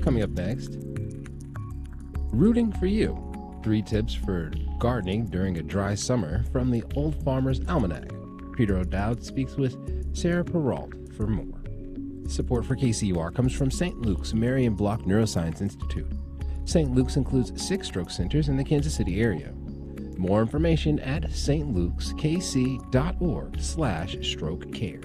Coming up next, Rooting for You. 3 tips for gardening during a dry summer from the Old Farmer's Almanac. Peter O'Dowd speaks with Sarah Perrault for more. Support for KCUR comes from St. Luke's Marion Block Neuroscience Institute. St. Luke's includes 6 stroke centers in the Kansas City area. More information at stlukeskc.org/strokecare.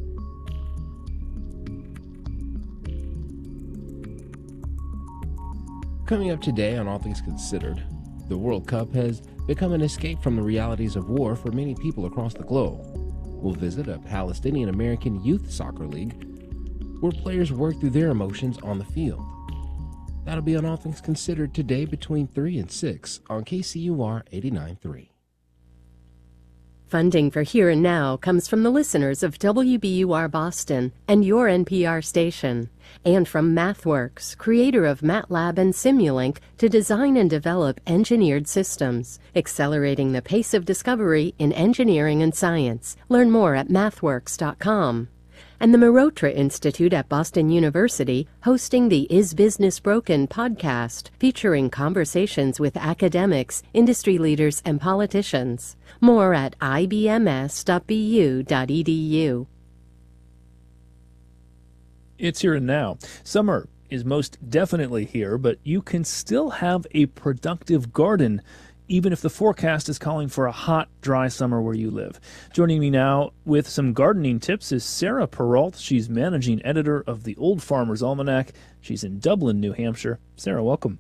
Coming up today on All Things Considered, the World Cup has become an escape from the realities of war for many people across the globe. We'll visit a Palestinian-American youth soccer league where players work through their emotions on the field. That'll be on All Things Considered today between 3 and 6 on KCUR 89.3. Funding for Here and Now comes from the listeners of WBUR Boston and your NPR station, and from MathWorks, creator of MATLAB and Simulink, to design and develop engineered systems, accelerating the pace of discovery in engineering and science. Learn more at mathworks.com. And the Marotra Institute at Boston University, hosting the Is Business Broken podcast, featuring conversations with academics, industry leaders, and politicians. More at ibms.bu.edu. It's here and now. Summer is most definitely here, but you can still have a productive garden even if the forecast is calling for a hot, dry summer where you live. Joining me now with some gardening tips is Sarah Perrault. She's managing editor of the Old Farmer's Almanac. She's in Dublin, New Hampshire. Sarah, welcome.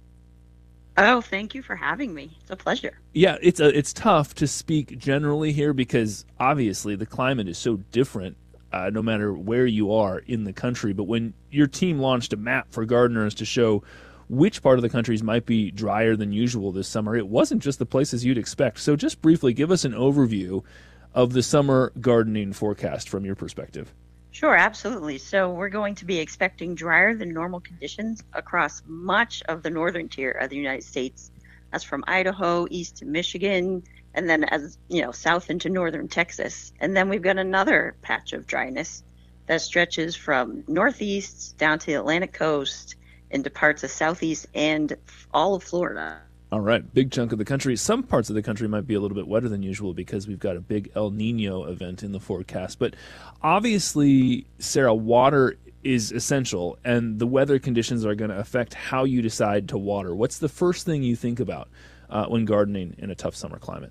Oh, thank you for having me. It's a pleasure. Yeah, it's tough to speak generally here because obviously the climate is so different no matter where you are in the country. But when your team launched a map for gardeners to show which part of the countries might be drier than usual this summer, it wasn't just the places you'd expect. So just briefly, give us an overview of the summer gardening forecast from your perspective. Sure, absolutely. So we're going to be expecting drier than normal conditions across much of the northern tier of the United States. That's from Idaho east to Michigan, and then south into northern Texas. And then we've got another patch of dryness that stretches from northeast down to the Atlantic coast into parts of southeast and all of Florida. All right, big chunk of the country. Some parts of the country might be a little bit wetter than usual because we've got a big El Nino event in the forecast. But obviously, Sarah, water is essential, and the weather conditions are going to affect how you decide to water. What's the first thing you think about when gardening in a tough summer climate?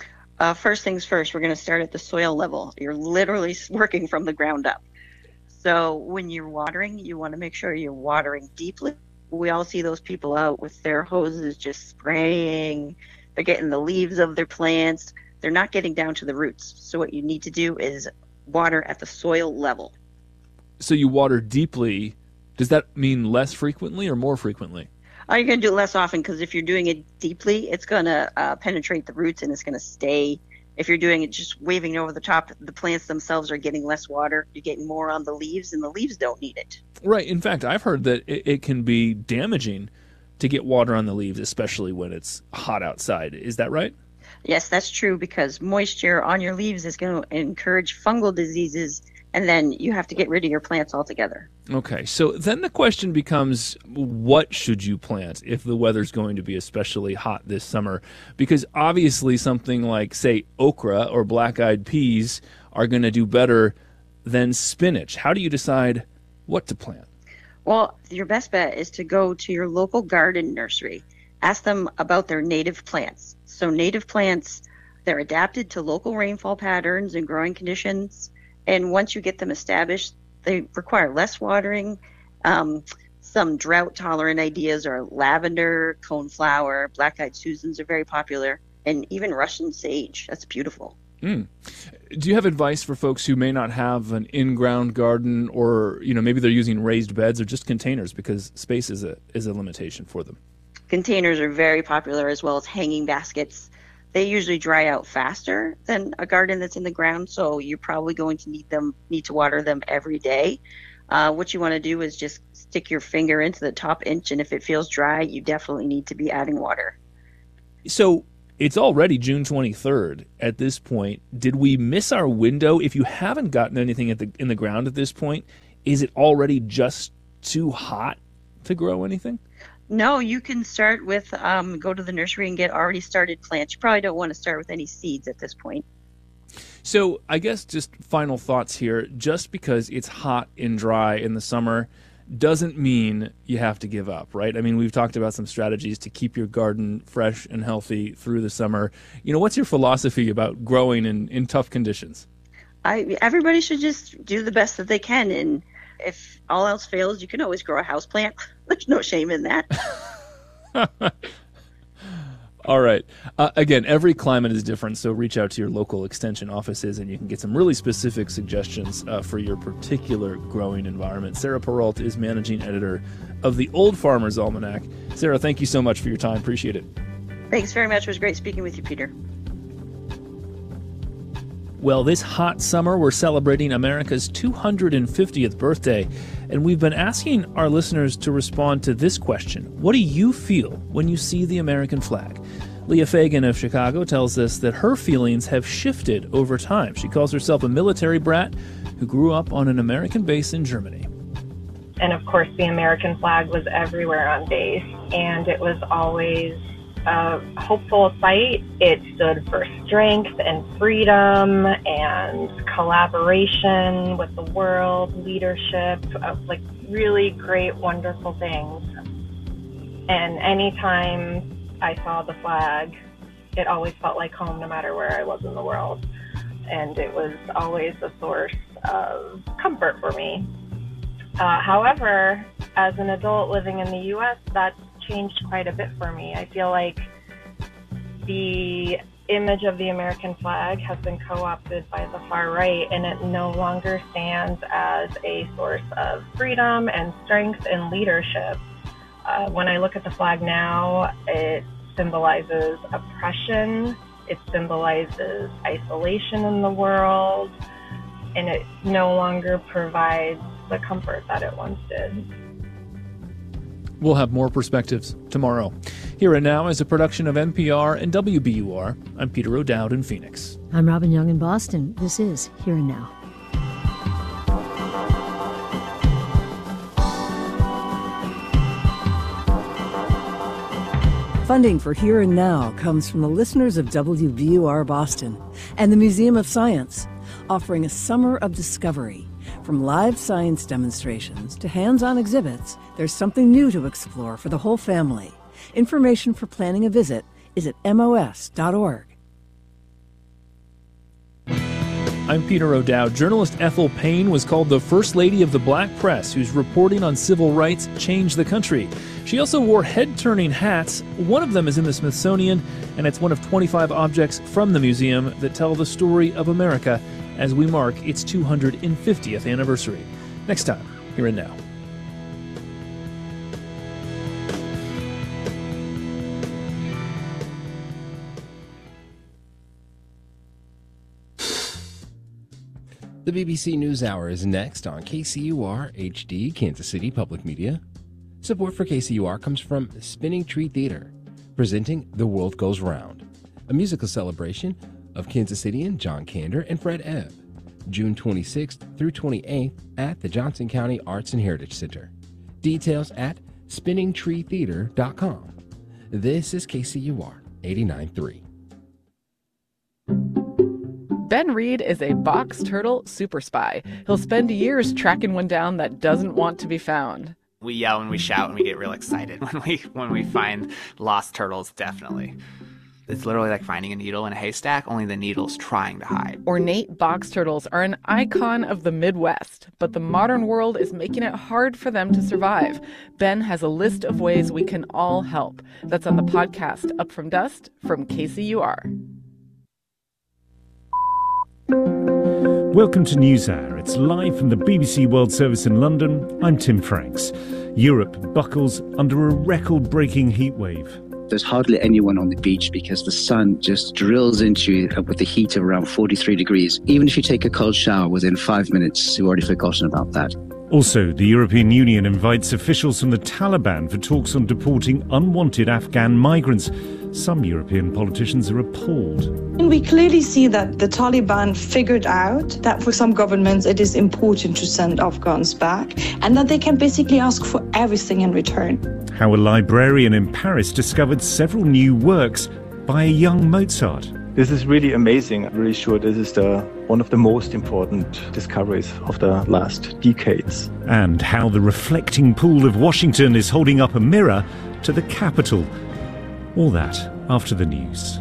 First things first, we're going to start at the soil level. You're literally working from the ground up. So when you're watering, you want to make sure you're watering deeply. We all see those people out with their hoses just spraying. They're getting the leaves of their plants. They're not getting down to the roots. So what you need to do is water at the soil level. So you water deeply. Does that mean less frequently or more frequently? You're going to do it less often because if you're doing it deeply, it's going to penetrate the roots and it's going to stay. If you're doing it just waving over the top, the plants themselves are getting less water. You're getting more on the leaves, and the leaves don't need it. Right. In fact, I've heard that it can be damaging to get water on the leaves, especially when it's hot outside. Is that right? Yes, that's true, because moisture on your leaves is going to encourage fungal diseases, and then you have to get rid of your plants altogether. Okay, so then the question becomes, what should you plant if the weather's going to be especially hot this summer? Because obviously something like, say, okra or black-eyed peas are going to do better than spinach. How do you decide what to plant? Well, your best bet is to go to your local garden nursery. Ask them about their native plants. So native plants, they're adapted to local rainfall patterns and growing conditions. And once you get them established, they require less watering. Some drought-tolerant ideas are lavender, coneflower, black-eyed Susans are very popular, and even Russian sage. That's beautiful. Do you have advice for folks who may not have an in-ground garden, or maybe they're using raised beds or just containers because space is a limitation for them? Containers are very popular, as well as hanging baskets. They usually dry out faster than a garden that's in the ground, so you're probably going to need to water them every day. What you want to do is just stick your finger into the top inch, and if it feels dry, you definitely need to be adding water. So it's already June 23rd at this point. Did we miss our window? If you haven't gotten anything in the ground at this point, is it already just too hot to grow anything? No, you can start with, go to the nursery and get already started plants. You probably don't want to start with any seeds at this point. So I guess just final thoughts here. Just because it's hot and dry in the summer doesn't mean you have to give up, right? I mean, we've talked about some strategies to keep your garden fresh and healthy through the summer. What's your philosophy about growing in tough conditions? Everybody should just do the best that they can, and if all else fails, you can always grow a house plant. There's no shame in that. All right. Again, every climate is different, so reach out to your local extension offices and you can get some really specific suggestions for your particular growing environment. Sarah Perrault is managing editor of the Old Farmer's Almanac. Sarah, thank you so much for your time. Appreciate it. Thanks very much. It was great speaking with you, Peter. Well, this hot summer, we're celebrating America's 250th birthday, and we've been asking our listeners to respond to this question. What do you feel when you see the American flag? Leah Fagan of Chicago tells us that her feelings have shifted over time. She calls herself a military brat who grew up on an American base in Germany. And of course, the American flag was everywhere on base, and it was always a hopeful sight. It stood for strength and freedom and collaboration with the world, leadership, of really great, wonderful things. And anytime I saw the flag, it always felt like home no matter where I was in the world. And it was always a source of comfort for me. However, as an adult living in the U.S., that's changed quite a bit for me. I feel like the image of the American flag has been co-opted by the far right, and it no longer stands as a source of freedom and strength and leadership. When I look at the flag now, it symbolizes oppression, it symbolizes isolation in the world, and it no longer provides the comfort that it once did. We'll have more perspectives tomorrow. Here and Now is a production of NPR and WBUR. I'm Peter O'Dowd in Phoenix. I'm Robin Young in Boston. This is Here and Now. Funding for Here and Now comes from the listeners of WBUR Boston and the Museum of Science, offering a summer of discovery. From live science demonstrations to hands-on exhibits, there's something new to explore for the whole family. Information for planning a visit is at mos.org. I'm Peter O'Dowd. Journalist Ethel Payne was called the First Lady of the Black Press, whose reporting on civil rights changed the country. She also wore head-turning hats. One of them is in the Smithsonian, and it's one of 25 objects from the museum that tell the story of America as we mark its 250th anniversary. Next time, Here and Now. The BBC NewsHour is next on KCUR HD, Kansas City Public Media. Support for KCUR comes from Spinning Tree Theater, presenting The World Goes Round, a musical celebration of Kansas Citian John Kander and Fred Ebb, June 26th through 28th at the Johnson County Arts and Heritage Center. Details at spinningtreetheater.com. This is KCUR 89.3. Ben Reed is a box turtle super spy. He'll spend years tracking one down that doesn't want to be found. We yell and we shout and we get real excited when we find lost turtles, definitely. It's literally like finding a needle in a haystack, only the needle's trying to hide. Ornate box turtles are an icon of the Midwest, but the modern world is making it hard for them to survive. Ben has a list of ways we can all help. That's on the podcast Up From Dust from KCUR. Welcome to NewsHour. It's live from the BBC World Service in London. I'm Tim Franks. Europe buckles under a record-breaking heatwave. There's hardly anyone on the beach because the sun just drills into you with the heat of around 43 degrees. Even if you take a cold shower within 5 minutes, you've already forgotten about that. Also, the European Union invites officials from the Taliban for talks on deporting unwanted Afghan migrants. some European politicians are appalled. And we clearly see that the Taliban figured out that for some governments it is important to send Afghans back and that they can basically ask for everything in return. How a librarian in Paris discovered several new works by a young Mozart. This is really amazing. I'm really sure this is one of the most important discoveries of the last decades. And how the reflecting pool of Washington is holding up a mirror to the Capitol. All that after the news.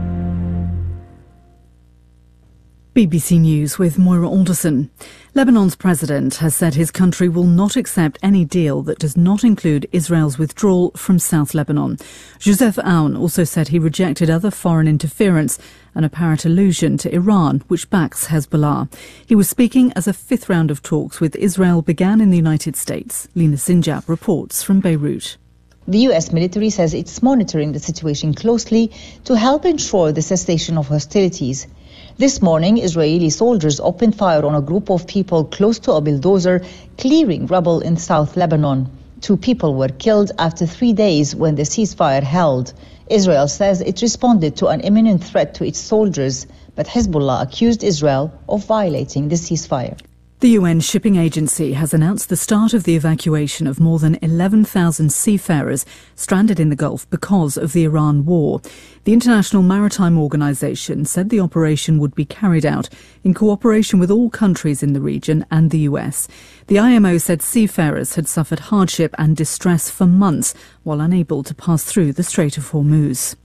BBC News with Moira Alderson. Lebanon's president has said his country will not accept any deal that does not include Israel's withdrawal from South Lebanon. Joseph Aoun also said he rejected other foreign interference, an apparent allusion to Iran, which backs Hezbollah. He was speaking as a fifth round of talks with Israel began in the United States. Lina Sinjab reports from Beirut. The US military says it's monitoring the situation closely to help ensure the cessation of hostilities. This morning, Israeli soldiers opened fire on a group of people close to a bulldozer clearing rubble in South Lebanon. 2 people were killed after 3 days when the ceasefire held. Israel says it responded to an imminent threat to its soldiers, but Hezbollah accused Israel of violating the ceasefire. The UN Shipping Agency has announced the start of the evacuation of more than 11,000 seafarers stranded in the Gulf because of the Iran war. The International Maritime Organization said the operation would be carried out in cooperation with all countries in the region and the US. The IMO said seafarers had suffered hardship and distress for months while unable to pass through the Strait of Hormuz.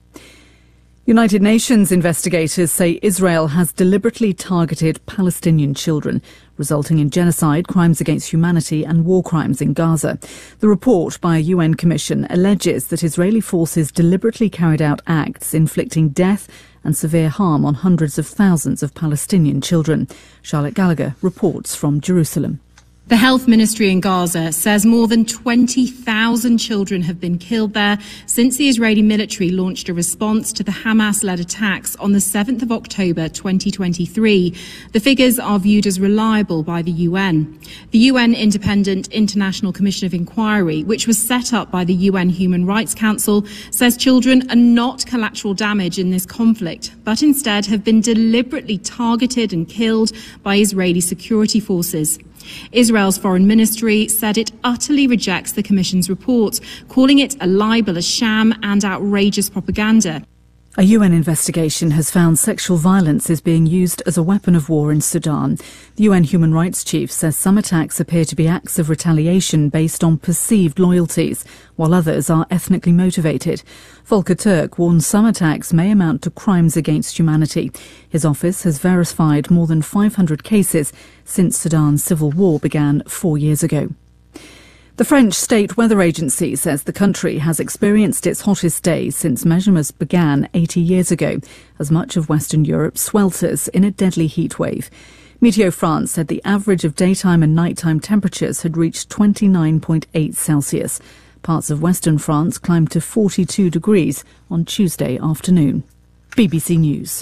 United Nations investigators say Israel has deliberately targeted Palestinian children, resulting in genocide, crimes against humanity and war crimes in Gaza. The report by a UN commission alleges that Israeli forces deliberately carried out acts inflicting death and severe harm on hundreds of thousands of Palestinian children. Charlotte Gallagher reports from Jerusalem. The health ministry in Gaza says more than 20,000 children have been killed there since the Israeli military launched a response to the Hamas-led attacks on the 7th of October 2023. The figures are viewed as reliable by the UN. The UN Independent International Commission of Inquiry, which was set up by the UN Human Rights Council, says children are not collateral damage in this conflict, but instead have been deliberately targeted and killed by Israeli security forces. Israel's foreign ministry said it utterly rejects the Commission's report, calling it a libel, a sham and outrageous propaganda. A UN investigation has found sexual violence is being used as a weapon of war in Sudan. The UN Human Rights Chief says some attacks appear to be acts of retaliation based on perceived loyalties, while others are ethnically motivated. Volker Turk warns some attacks may amount to crimes against humanity. His office has verified more than 500 cases since Sudan's civil war began 4 years ago. The French State Weather Agency says the country has experienced its hottest day since measurements began 80 years ago, as much of Western Europe swelters in a deadly heat wave. Meteo France said the average of daytime and nighttime temperatures had reached 29.8 Celsius. Parts of Western France climbed to 42 degrees on Tuesday afternoon. BBC News.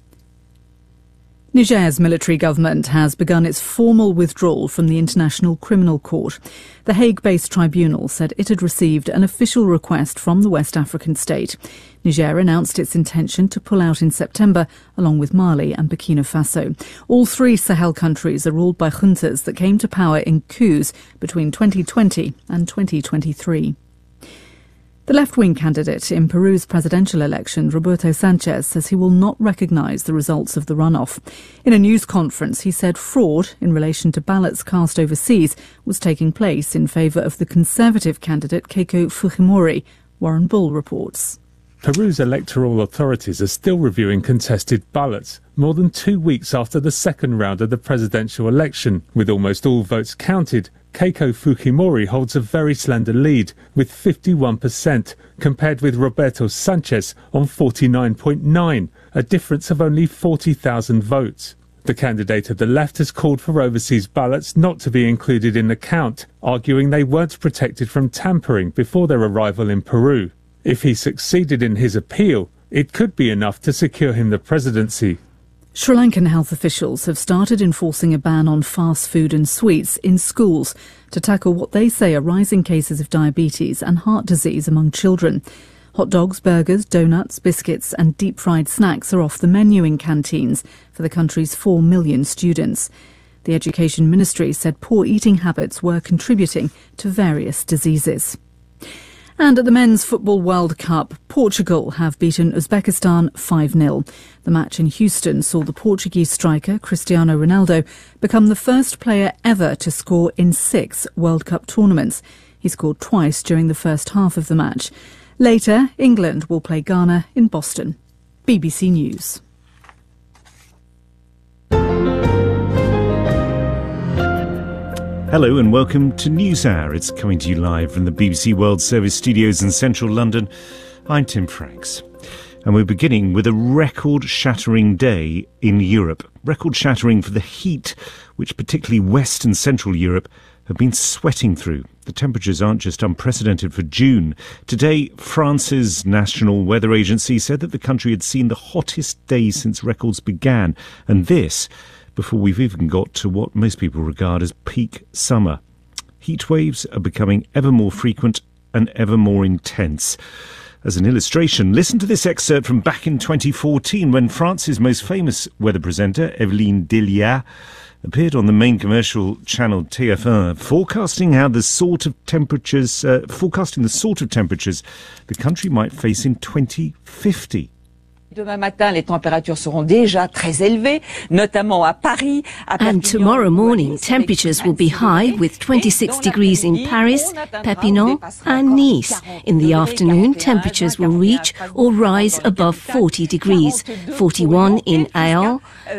Niger's military government has begun its formal withdrawal from the International Criminal Court. The Hague-based tribunal said it had received an official request from the West African state. Niger announced its intention to pull out in September, along with Mali and Burkina Faso. All 3 Sahel countries are ruled by juntas that came to power in coups between 2020 and 2023. The left-wing candidate in Peru's presidential election, Roberto Sanchez, says he will not recognise the results of the runoff. In a news conference, he said fraud in relation to ballots cast overseas was taking place in favour of the conservative candidate Keiko Fujimori. Warren Bull reports. Peru's electoral authorities are still reviewing contested ballots, more than 2 weeks after the second round of the presidential election. With almost all votes counted, Keiko Fujimori holds a very slender lead, with 51%, compared with Roberto Sanchez on 49.9%, a difference of only 40,000 votes. The candidate of the left has called for overseas ballots not to be included in the count, arguing they weren't protected from tampering before their arrival in Peru. If he succeeded in his appeal, it could be enough to secure him the presidency. Sri Lankan health officials have started enforcing a ban on fast food and sweets in schools to tackle what they say are rising cases of diabetes and heart disease among children. Hot dogs, burgers, donuts, biscuits and deep-fried snacks are off the menu in canteens for the country's 4 million students. The Education Ministry said poor eating habits were contributing to various diseases. And at the Men's Football World Cup, Portugal have beaten Uzbekistan 5-0. The match in Houston saw the Portuguese striker Cristiano Ronaldo become the first player ever to score in 6 World Cup tournaments. He scored twice during the first half of the match. Later, England will play Ghana in Boston. BBC News. Hello and welcome to NewsHour. It's coming to you live from the BBC World Service studios in central London. I'm Tim Franks. And we're beginning with a record-shattering day in Europe. Record-shattering for the heat, which particularly West and Central Europe have been sweating through. The temperatures aren't just unprecedented for June. Today, France's National Weather Agency said that the country had seen the hottest day since records began. And this before we've even got to what most people regard as peak summer. Heat waves are becoming ever more frequent and ever more intense. As an illustration, listen to this excerpt from back in 2014 when France's most famous weather presenter, Evelyne Delia, appeared on the main commercial channel TF1, forecasting the sort of temperatures the country might face in 2050. Demain matin, les températures seront déjà très élevées, notamment à Paris. And tomorrow morning, temperatures will be high with 26 degrees in Paris, Perpignan and Nice. In the afternoon, temperatures will reach or rise above 40 degrees, 41 in Aon,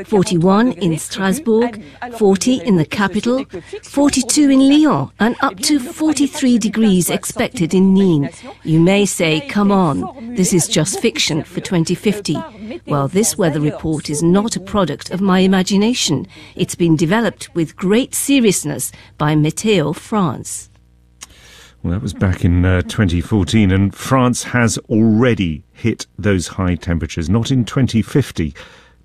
41 in Strasbourg, 40 in the capital, 42 in Lyon and up to 43 degrees expected in Nîmes. You may say, come on, this is just fiction for 2050. Well, this weather report is not a product of my imagination. It's been developed with great seriousness by Météo France. Well, that was back in 2014, and France has already hit those high temperatures, not in 2050.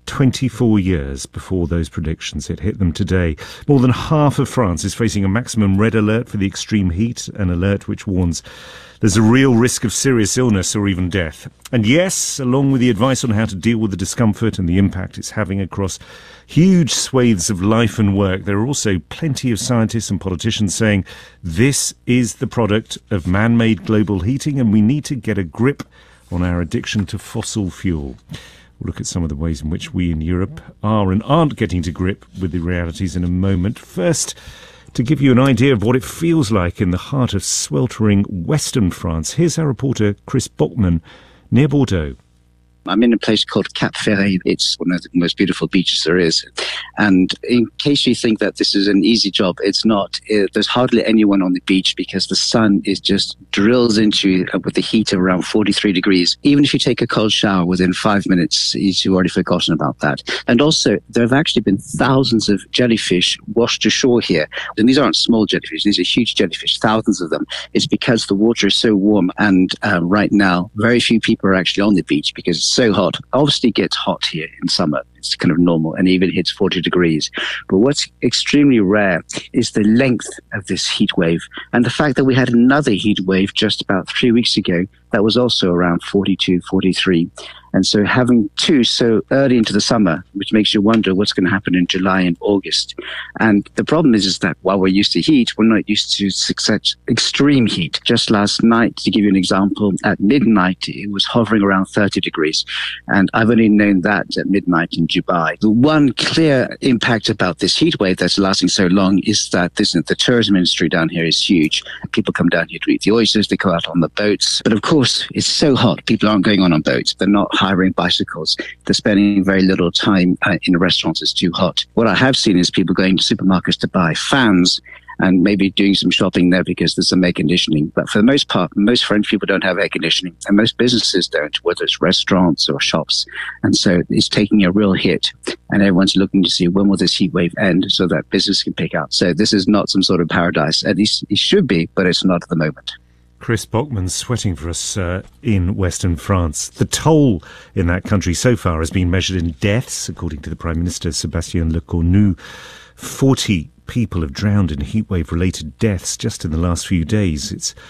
24 years before those predictions. It hit them today. More than half of France is facing a maximum red alert for the extreme heat, an alert which warns there's a real risk of serious illness or even death. And yes, along with the advice on how to deal with the discomfort and the impact it's having across huge swathes of life and work, there are also plenty of scientists and politicians saying this is the product of man-made global heating and we need to get a grip on our addiction to fossil fuel. We'll look at some of the ways in which we in Europe are and aren't getting to grip with the realities in a moment. First, to give you an idea of what it feels like in the heart of sweltering western France, here's our reporter Chris Bockman near Bordeaux. I'm in a place called Cap Ferret. It's one of the most beautiful beaches there is. And in case you think that this is an easy job, it's not. There's hardly anyone on the beach because the sun is just drills into you with the heat of around 43 degrees. Even if you take a cold shower within 5 minutes, you've already forgotten about that. And also, there have actually been thousands of jellyfish washed ashore here. And these aren't small jellyfish. These are huge jellyfish, thousands of them. It's because the water is so warm. And right now, very few people are actually on the beach because it's so hot. Obviously, it gets hot here in summer. It's kind of normal and even hits 40 degrees. But what's extremely rare is the length of this heat wave and the fact that we had another heat wave just about 3 weeks ago that was also around 42, 43. And so having two so early into the summer, which makes you wonder what's going to happen in July and August. And the problem is that while we're used to heat, we're not used to such extreme heat. Just last night, to give you an example, at midnight, it was hovering around 30 degrees. And I've only known that at midnight in Dubai. The one clear impact about this heat wave that's lasting so long is that the tourism industry down here is huge. People come down here to eat the oysters, they go out on the boats. But of course, it's so hot. People aren't going on boats. They're not hiring bicycles. They're spending very little time in restaurants. It's too hot. What I have seen is people going to supermarkets to buy fans and maybe doing some shopping there because there's some air conditioning. But for the most part, most French people don't have air conditioning and most businesses don't, whether it's restaurants or shops. And so it's taking a real hit and everyone's looking to see when will this heat wave end so that business can pick up. So this is not some sort of paradise. At least it should be, but it's not at the moment. Chris Bockman sweating for us in Western France. The toll in that country so far has been measured in deaths, according to the Prime Minister, Sébastien Lecornu. 40 people have drowned in heatwave-related deaths just in the last few days. It's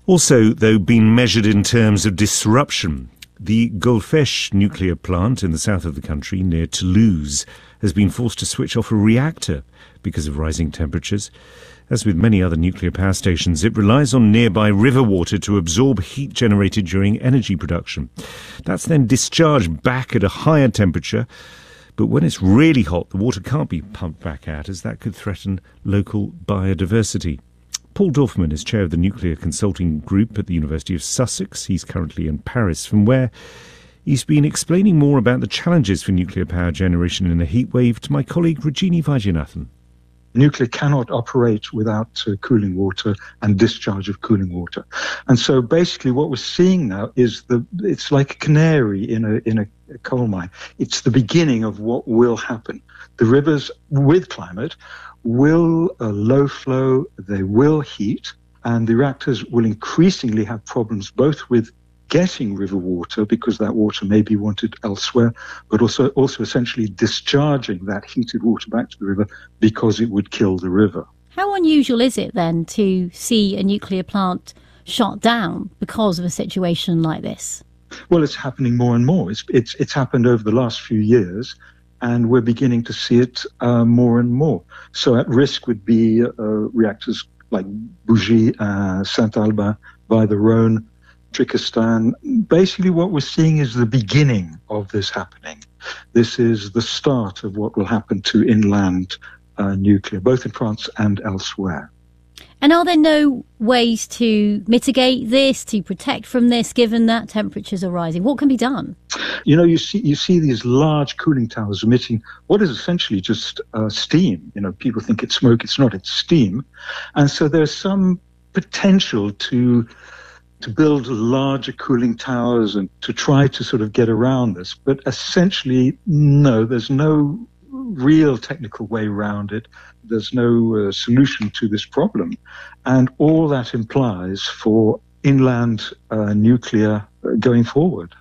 Also, though, been measured in terms of disruption. The Golfech nuclear plant in the south of the country, near Toulouse, has been forced to switch off a reactor because of rising temperatures. As with many other nuclear power stations, it relies on nearby river water to absorb heat generated during energy production. That's then discharged back at a higher temperature, but when it's really hot, the water can't be pumped back out, as that could threaten local biodiversity. Paul Dorfman is chair of the Nuclear Consulting Group at the University of Sussex. He's currently in Paris, from where he's been explaining more about the challenges for nuclear power generation in a heat wave to my colleague Rajini Vaidyanathan. Nuclear cannot operate without cooling water and discharge of cooling water. And so basically what we're seeing now is it's like a canary in a coal mine. It's the beginning of what will happen. The rivers, with climate, will low flow, they will heat, and the reactors will increasingly have problems both with getting river water, because that water may be wanted elsewhere, but also essentially discharging that heated water back to the river, because it would kill the river. How unusual is it then to see a nuclear plant shut down because of a situation like this? Well, it's happening more and more. It's happened over the last few years, and we're beginning to see it more and more. So at risk would be reactors like Bougie, Saint-Albin, by the Rhône, Tristan. Basically what we're seeing is the beginning of this happening. This is the start of what will happen to inland nuclear, both in France and elsewhere. And are there no ways to mitigate this, to protect from this, given that temperatures are rising? What can be done? You know, you see these large cooling towers emitting what is essentially just steam. You know, people think it's smoke. It's not. It's steam. And so there's some potential to build larger cooling towers and to try to sort of get around this. But essentially, no, there's no real technical way around it. There's no solution to this problem. And all that implies for inland nuclear going forward.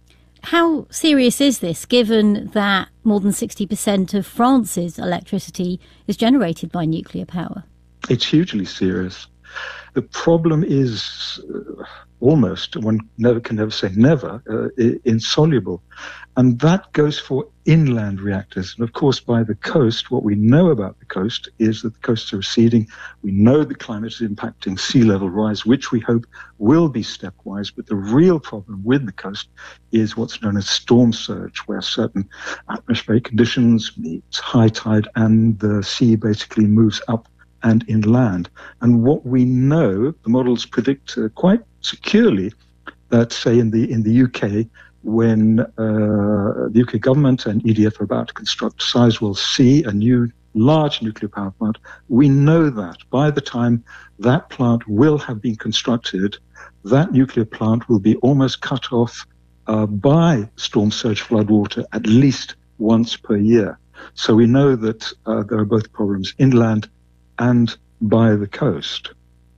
How serious is this, given that more than 60% of France's electricity is generated by nuclear power? It's hugely serious. The problem is almost, one can never say never, insoluble. And that goes for inland reactors. And of course, by the coast, what we know about the coast is that the coasts are receding. We know the climate is impacting sea level rise, which we hope will be stepwise. But the real problem with the coast is what's known as storm surge, where certain atmospheric conditions meet high tide and the sea basically moves up and inland. And what we know, the models predict quite securely that, say, in the UK, when the UK government and EDF are about to construct Sizewell C, a new large nuclear power plant, we know that by the time that plant will have been constructed, that nuclear plant will be almost cut off by storm surge floodwater at least once per year. So we know that there are both problems inland and by the coast.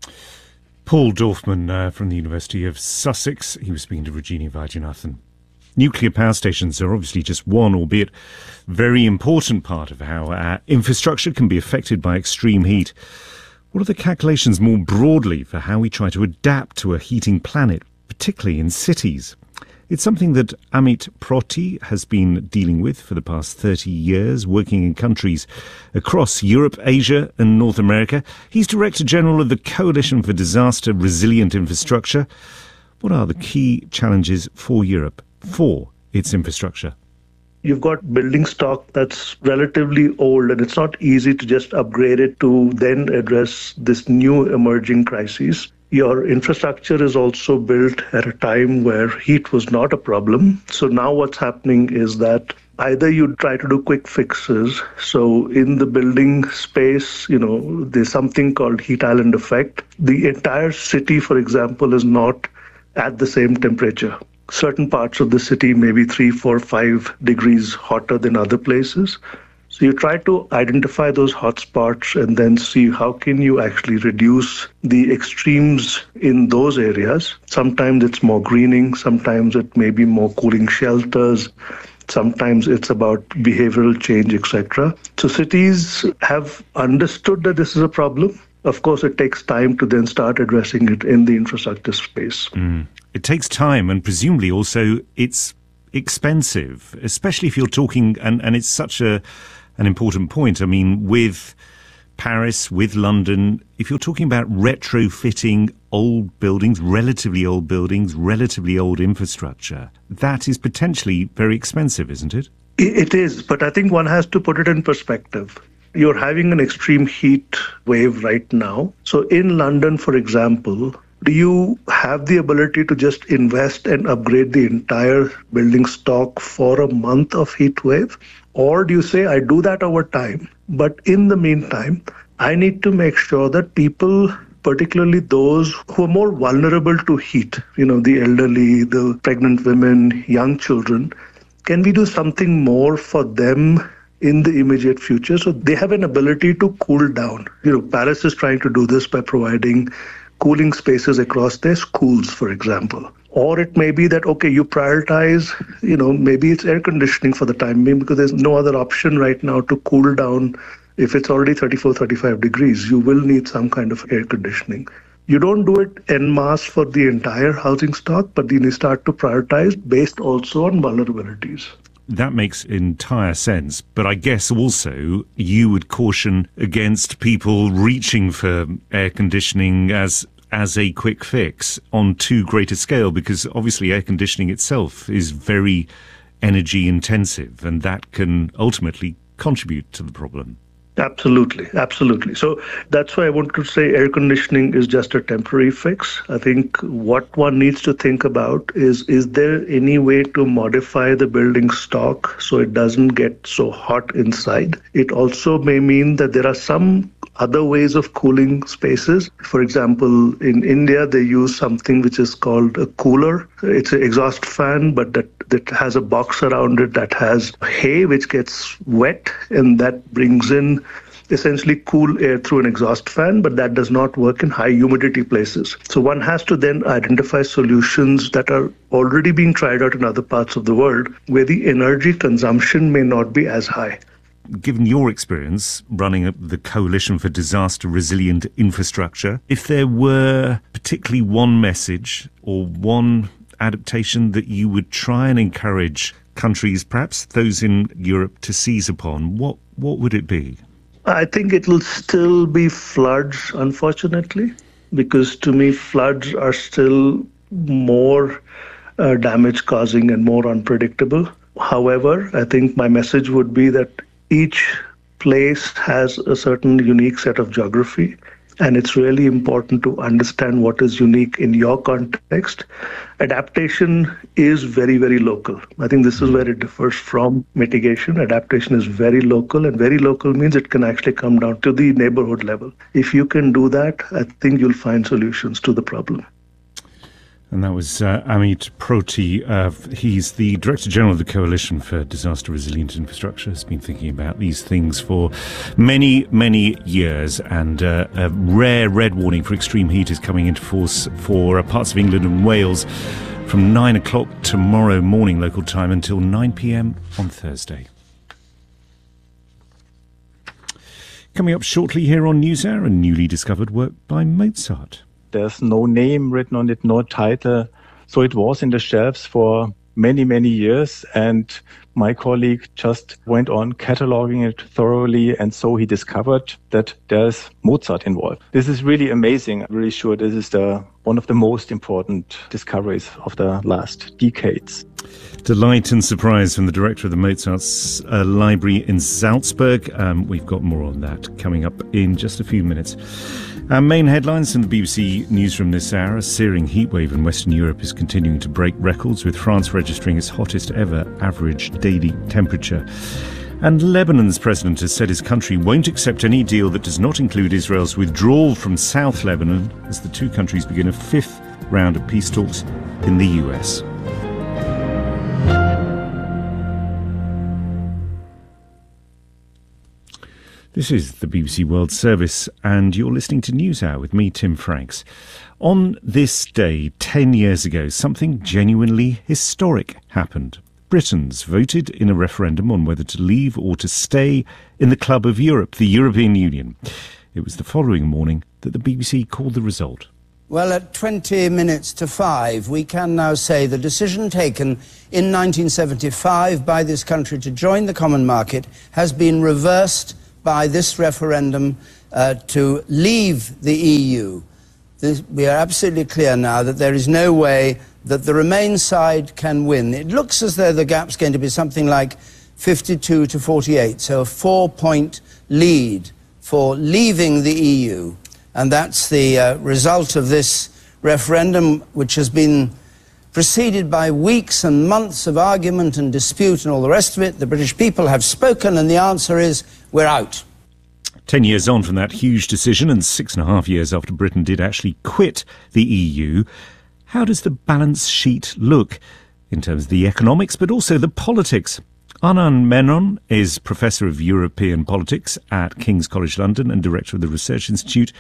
Paul Dorfman from the University of Sussex. He was speaking to Rajini Vaidyanathan. Nuclear power stations are obviously just one, albeit very important part of how our infrastructure can be affected by extreme heat. What are the calculations more broadly for how we try to adapt to a heating planet, particularly in cities? It's something that Amit Proti has been dealing with for the past 30 years, working in countries across Europe, Asia and North America. He's Director General of the Coalition for Disaster Resilient Infrastructure. What are the key challenges for Europe, for its infrastructure? You've got building stock that's relatively old, and it's not easy to just upgrade it to then address this new emerging crises. Your infrastructure is also built at a time where heat was not a problem. So now what's happening is that either you try to do quick fixes. So in the building space, there's something called heat island effect. The entire city, for example, is not at the same temperature. Certain parts of the city may be 3, 4, 5 degrees hotter than other places. So you try to identify those hotspots and then see how can you actually reduce the extremes in those areas. Sometimes it's more greening, sometimes it may be more cooling shelters, sometimes it's about behavioral change, etc. So cities have understood that this is a problem. Of course, it takes time to then start addressing it in the infrastructure space. It takes time, and presumably also it's expensive, especially if you're talking, and it's such an important point. I mean, with Paris, with London, if you're talking about retrofitting old buildings, relatively old infrastructure, that is potentially very expensive, isn't it? It is, but I think one has to put it in perspective. You're having an extreme heat wave right now. So in London, for example, do you have the ability to just invest and upgrade the entire building stock for a month of heat wave? Or do you say, I do that over time, but in the meantime, I need to make sure that people, particularly those who are more vulnerable to heat, the elderly, the pregnant women, young children, can we do something more for them in the immediate future so they have an ability to cool down? Paris is trying to do this by providing cooling spaces across their schools, for example. Or it may be that, okay, you prioritize, maybe it's air conditioning for the time being because there's no other option right now to cool down. If it's already 34, 35 degrees, you will need some kind of air conditioning. You don't do it en masse for the entire housing stock, but then you start to prioritize based also on vulnerabilities. That makes entire sense. But I guess also you would caution against people reaching for air conditioning as a quick fix on too great a scale, because obviously air conditioning itself is very energy intensive, and that can ultimately contribute to the problem. Absolutely. So that's why I want to say air conditioning is just a temporary fix. I think what one needs to think about is there any way to modify the building stock so it doesn't get so hot inside? It also may mean that there are some other ways of cooling spaces. For example, in India, they use something which is called a cooler. It's an exhaust fan, but that has a box around it that has hay which gets wet, and that brings in essentially cool air through an exhaust fan, but that does not work in high humidity places. So one has to then identify solutions that are already being tried out in other parts of the world where the energy consumption may not be as high. Given your experience running the Coalition for Disaster Resilient Infrastructure, if there were particularly one message or one adaptation that you would try and encourage countries, perhaps those in Europe, to seize upon, what would it be? I think it will still be floods, unfortunately, because to me floods are still more damage causing and more unpredictable. However, I think my message would be that each place has a certain unique set of geography, and it's really important to understand what is unique in your context. Adaptation is very, very local. I think this is where it differs from mitigation. Adaptation is very local, and very local means it can actually come down to the neighborhood level. If you can do that, I think you'll find solutions to the problem. And that was Amit Proti. He's the Director General of the Coalition for Disaster Resilient Infrastructure. Has been thinking about these things for many, many years. And a rare red warning for extreme heat is coming into force for parts of England and Wales from 9 o'clock tomorrow morning local time until 9 p.m. on Thursday. Coming up shortly here on NewsHour, a newly discovered work by Mozart. There's no name written on it, no title. So it was in the shelves for many, many years. And my colleague just went on cataloging it thoroughly. And so he discovered that there's Mozart involved. This is really amazing. I'm really sure this is one of the most important discoveries of the last decades. Delight and surprise from the director of the Mozart's library in Salzburg. We've got more on that coming up in just a few minutes. Our main headlines from the BBC newsroom this hour. A searing heatwave in Western Europe is continuing to break records, with France registering its hottest ever average daily temperature. And Lebanon's president has said his country won't accept any deal that does not include Israel's withdrawal from South Lebanon as the two countries begin a fifth round of peace talks in the US. This is the BBC World Service, and you're listening to NewsHour with me, Tim Franks. On this day, 10 years ago, something genuinely historic happened. Britons voted in a referendum on whether to leave or to stay in the Club of Europe, the European Union. It was the following morning that the BBC called the result. Well, at 20 minutes to 5, we can now say the decision taken in 1975 by this country to join the common market has been reversed by this referendum to leave the EU. We are absolutely clear now that there is no way that the Remain side can win. It looks as though the gap's going to be something like 52 to 48, so a 4-point lead for leaving the EU. And that's the result of this referendum, which has been preceded by weeks and months of argument and dispute and all the rest of it. The British people have spoken, and the answer is, we're out. 10 years on from that huge decision, and 6.5 years after Britain did actually quit the EU, how does the balance sheet look in terms of the economics, but also the politics? Anand Menon is Professor of European Politics at King's College London and Director of the Research Institute,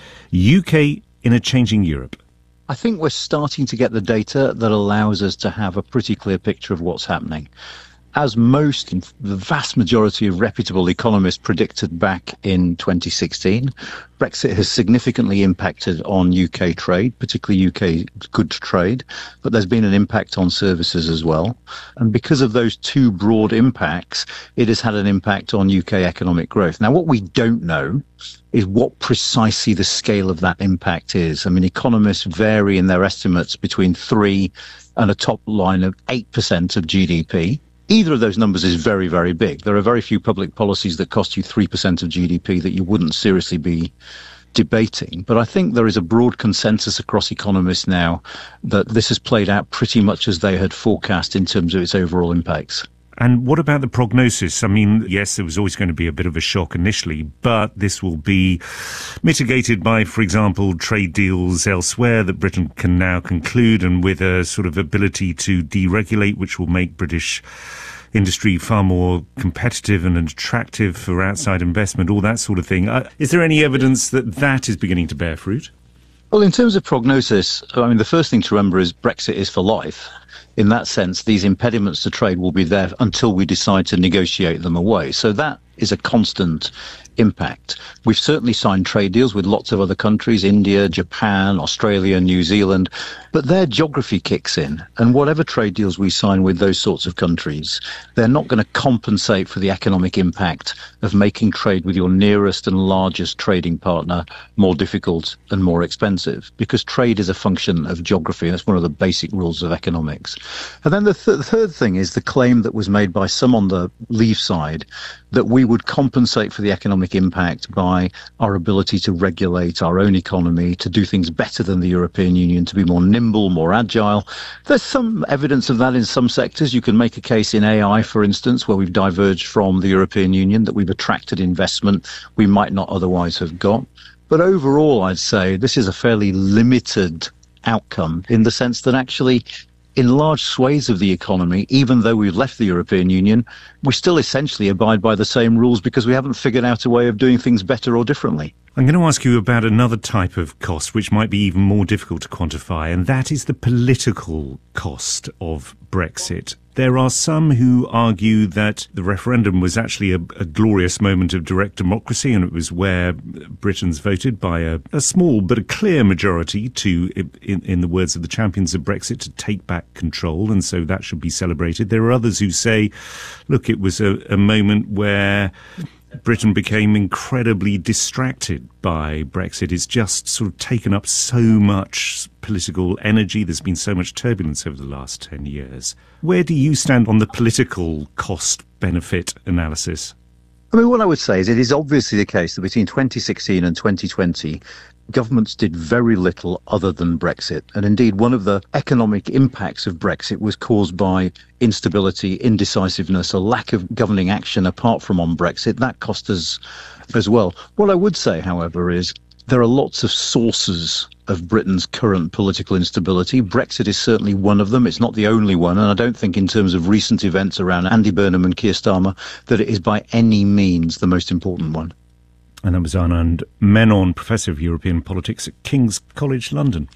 UK in a Changing Europe. I think we're starting to get the data that allows us to have a pretty clear picture of what's happening. As the vast majority of reputable economists predicted back in 2016, Brexit has significantly impacted on UK trade, particularly UK goods trade, but there's been an impact on services as well. And because of those two broad impacts, it has had an impact on UK economic growth. Now, what we don't know is what precisely the scale of that impact is. I mean, economists vary in their estimates between 3 and a top line of 8% of GDP. Either of those numbers is very, very big. There are very few public policies that cost you 3% of GDP that you wouldn't seriously be debating. But I think there is a broad consensus across economists now that this has played out pretty much as they had forecast in terms of its overall impacts. And what about the prognosis? I mean, yes, there was always going to be a bit of a shock initially, but this will be mitigated by, for example, trade deals elsewhere that Britain can now conclude, and with a sort of ability to deregulate, which will make British industry far more competitive and attractive for outside investment, all that sort of thing. Is there any evidence that that is beginning to bear fruit? Well, in terms of prognosis, I mean, the first thing to remember is Brexit is for life. In that sense, these impediments to trade will be there until we decide to negotiate them away. So that is a constant impact. We've certainly signed trade deals with lots of other countries, India, Japan, Australia, New Zealand, but their geography kicks in. And whatever trade deals we sign with those sorts of countries, they're not going to compensate for the economic impact of making trade with your nearest and largest trading partner more difficult and more expensive, because trade is a function of geography. That's one of the basic rules of economics. And then the third thing is the claim that was made by some on the Leave side that we would compensate for the economic impact by our ability to regulate our own economy, to do things better than the European Union, to be more nimble, more agile. There's some evidence of that in some sectors. You can make a case in AI, for instance, where we've diverged from the European Union, that we've attracted investment we might not otherwise have got. But overall, I'd say this is a fairly limited outcome in the sense that actually in large swathes of the economy, even though we've left the European Union, we still essentially abide by the same rules because we haven't figured out a way of doing things better or differently. I'm going to ask you about another type of cost which might be even more difficult to quantify, and that is the political cost of Brexit. There are some who argue that the referendum was actually a glorious moment of direct democracy, and it was where Britons voted by a small but a clear majority to, in the words of the champions of Brexit, to take back control, and so that should be celebrated. There are others who say, look, it was a moment where Britain became incredibly distracted by Brexit. It's just sort of taken up so much political energy. There's been so much turbulence over the last 10 years. Where do you stand on the political cost-benefit analysis? I mean, what I would say is it is obviously the case that between 2016 and 2020, governments did very little other than Brexit. And indeed, one of the economic impacts of Brexit was caused by instability, indecisiveness, a lack of governing action apart from on Brexit. That cost us as well. What I would say, however, is there are lots of sources of Britain's current political instability. Brexit is certainly one of them. It's not the only one. And I don't think in terms of recent events around Andy Burnham and Keir Starmer that it is by any means the most important one. And that was Anand Menon, Professor of European Politics at King's College London.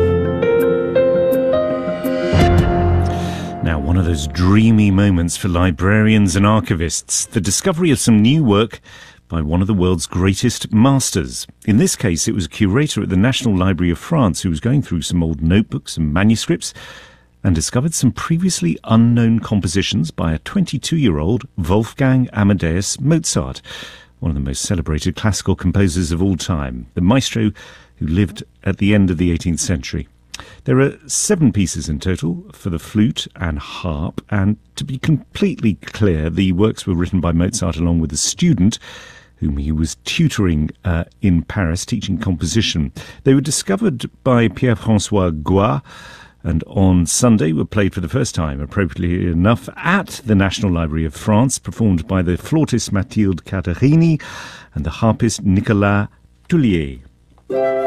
Now, one of those dreamy moments for librarians and archivists, the discovery of some new work by one of the world's greatest masters. In this case, it was a curator at the National Library of France who was going through some old notebooks and manuscripts and discovered some previously unknown compositions by a 22-year-old Wolfgang Amadeus Mozart, one of the most celebrated classical composers of all time, the maestro who lived at the end of the 18th century. There are 7 pieces in total for the flute and harp, and to be completely clear, the works were written by Mozart along with a student whom he was tutoring in Paris, teaching composition. They were discovered by Pierre-François Goua, and on Sunday were played for the first time, appropriately enough, at the National Library of France, performed by the flautist Mathilde Caterini and the harpist Nicolas Tullier.